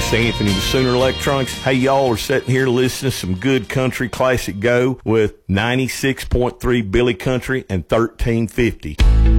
This is Anthony with Sooner Electronics. Hey, y'all are sitting here listening to some good country classic go with 96.3 Billy Country and 1350.